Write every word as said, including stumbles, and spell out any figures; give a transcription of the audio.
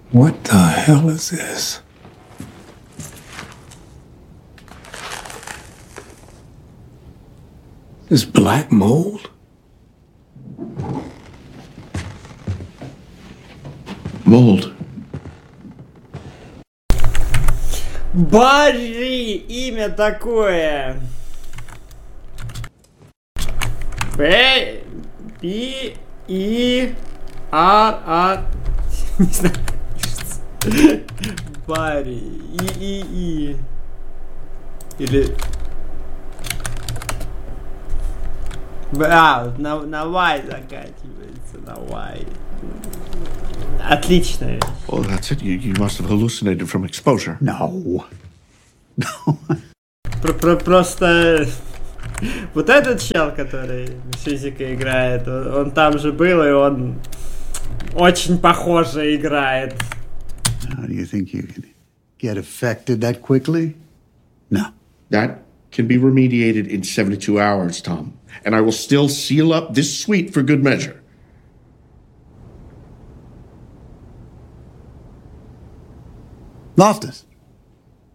What the hell is this? This black mold? Mold. Барри! Имя такое! Б, Б, И, Ар, Ар... Не знаю, как пишется. Барри. И, И, И. Или... А, на, на Y заканчивается, на Y. Отличная вещь. Well, that's it. You, you must have hallucinated from exposure. No. No. Про, про, просто... Вот этот чел, который физика играет, он, он там же был, и он очень похоже играет. How do you think you can get affected that quickly? No. That can be remediated in seventy-two hours, Tom. And I will still seal up this suite for good measure. Loftus.